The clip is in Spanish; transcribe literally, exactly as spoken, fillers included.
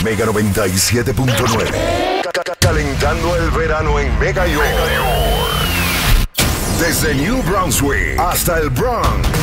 Mega noventa y siete punto nueve. Ca- ca- Calentando el verano en Mega York. Desde New Brunswick hasta el Bronx.